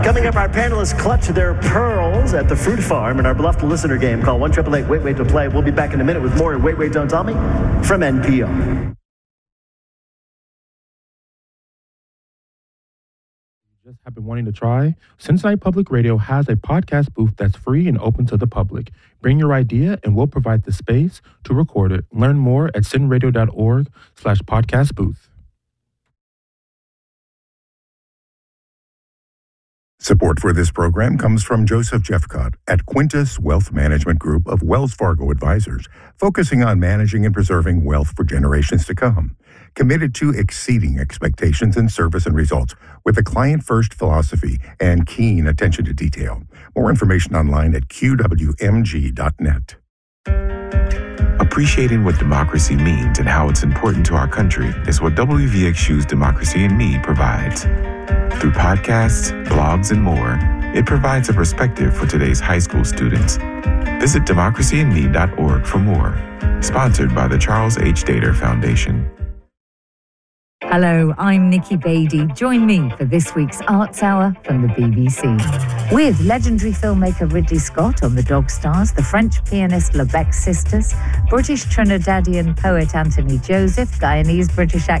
Coming up, our panelists clutch their pearls at the fruit farm in our bluffed listener game. Call 1-888-WAIT-WAIT to play. We'll be back in a minute with more Wait, Wait, Don't Tell Me from NPR. Just have been wanting to try? Cincinnati Public Radio has a podcast booth that's free and open to the public. Bring your idea and we'll provide the space to record it. Learn more at cinradio.org/podcast booth. Support for this program comes from Joseph Jeffcott at Quintus Wealth Management Group of Wells Fargo Advisors, focusing on managing and preserving wealth for generations to come. Committed to exceeding expectations in service and results with a client-first philosophy and keen attention to detail. More information online at qwmg.net. Appreciating what democracy means and how it's important to our country is what WVXU's Democracy in Me provides. Through podcasts, blogs, and more, it provides a perspective for today's high school students. Visit democracyinme.org for more. Sponsored by the Charles H. Dater Foundation. Hello, I'm Nikki Beatty. Join me for this week's Arts Hour from the BBC. With legendary filmmaker Ridley Scott on The Dog Stars, the French pianist LeBecq sisters, British Trinidadian poet Anthony Joseph, Guyanese British actor